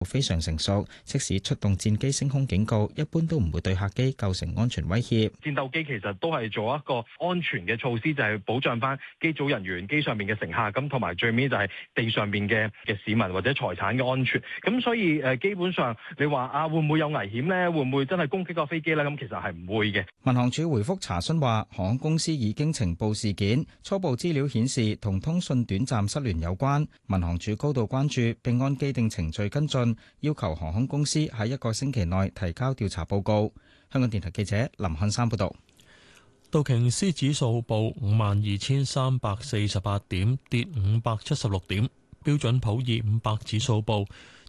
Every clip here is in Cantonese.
非常成熟，即使出動戰機升空警告，一般都唔會對客機構成安全威脅。 戰鬥機其實都係做一個安全嘅措施，就係保障翻機組人員、機上面嘅乘客，咁同埋最尾就係地上面嘅市民或者財產嘅安全。咁所以基本上你話會唔會有危險呢？會唔會真係攻擊個飛機呢？咁其實係唔會嘅。 民航處回覆查詢話，航空公司已經呈報事件，初步資料顯示同通訊短暫失聯有關。民航處高度關注，並按既定程序跟進，要求航空公司喺1個星期內提交調查報告。香港電台記者林漢山報道。 道瓊斯指數報52,348點，跌576點；標準普爾500指數報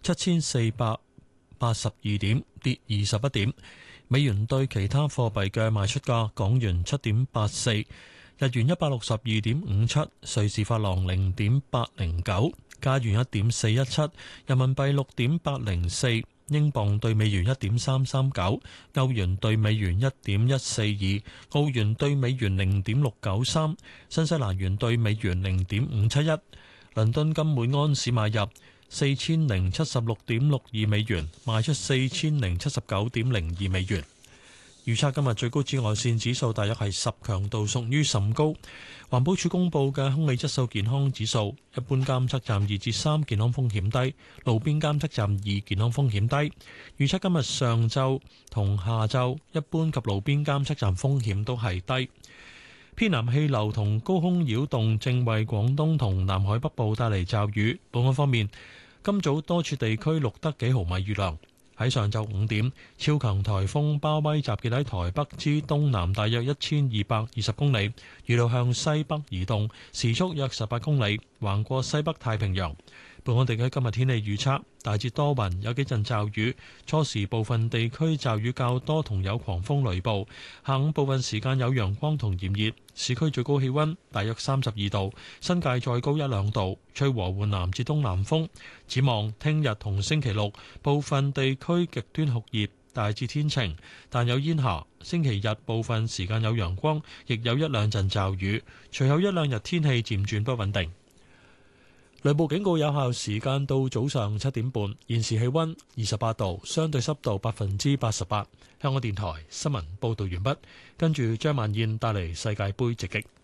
7,482點，跌21點。美元對其他貨幣嘅賣出價：港元7.84，日元162.57，瑞士法郎0.809，加元1.417，人民幣6.804。英鎊對美元1.339，歐元對美元1.142，澳元對美元0.693，新西蘭元對美元0.571。倫敦金每安士買入4076.62美元，賣出4079.02美元。預測今日最高紫外線指數大約係10，強度屬於甚高。環保署公布嘅空氣質素健康指數，一般監測站2至3，健康風險低；路邊監測站2，健康風險低。預測今日上晝同下晝，一般及路邊監測站風險都係低。偏南氣流同高空擾動正為廣東同南海北部帶嚟驟雨。本港方面，今早多處地區錄得幾毫米雨量。喺上晝5點，超強颱風鮑威集結喺台北之東南大約1220公里，預料向西北移動，時速約18公里，橫過西北太平洋。本港地區今日天氣預測，大致多雲，有幾陣驟雨，初時部分地區驟雨較多同有狂風雷暴，下午部分時間有陽光同炎熱，市區最高氣溫大約32度，新界再高1-2度，吹和緩南至東南風。展望聽日同星期六，部分地區極端酷熱，大致天晴，但有煙霞。星期日部分時間有陽光，亦有1-2陣驟雨，隨後1-2日天氣漸轉不穩定。雷暴警告有效時間到早上7點半。現時氣溫28度，相對濕度88%。香港電台新聞報道完畢，跟住張萬燕帶嚟世界盃直擊。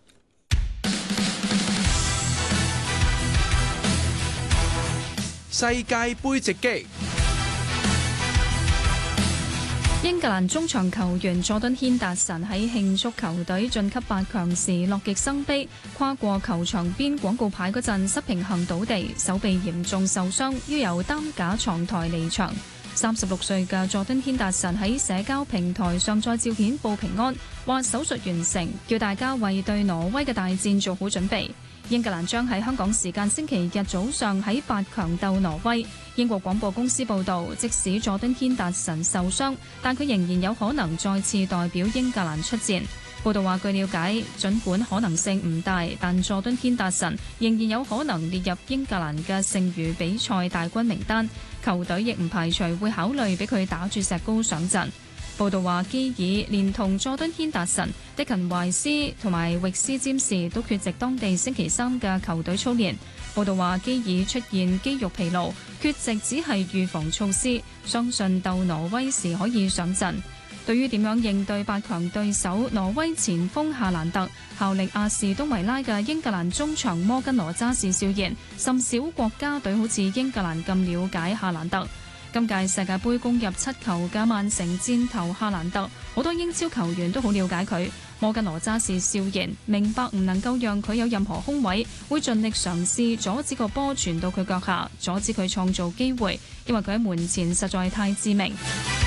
世界盃直擊。 英格蘭中場球員佐敦軒達臣喺慶祝球隊晉級8強時樂極生悲，跨過球場邊廣告牌嗰陣失平衡倒地，手臂嚴重受傷，要由擔架床台離場。36歲嘅佐敦軒達臣喺社交平台上載照片報平安，話手術完成，叫大家為對挪威嘅大戰做好準備。英格蘭將喺香港時間星期日早上喺8強鬥挪威。英國廣播公司報道，即使佐敦軒達臣受傷，但佢仍然有可能再次代表英格蘭出戰。報道話，據了解，儘管可能性唔大，但佐敦軒達臣仍然有可能列入英格蘭嘅剩餘比賽大軍名單。球隊亦唔排除會考慮俾佢打住石膏上陣。報道話，基爾連同佐敦軒達臣、迪勤懷斯同埋域斯詹士都缺席當地星期3嘅球隊操練。報道話，基爾出現肌肉疲勞，缺席只係預防措施，相信鬥挪威時可以上陣。對於點樣應對8強對手挪威前鋒夏蘭特，效力亞士東維拉嘅英格蘭中場摩根羅渣士笑言，甚少國家隊好似英格蘭咁了解夏蘭特。今屆世界盃攻入7球嘅曼城箭頭夏蘭特，好多英超球員都好了解佢。摩根羅渣士笑言，明白唔能夠讓佢有任何空位，會盡力嘗試阻止個波傳到佢腳下，阻止佢創造機會，因為佢喺門前實在太致命。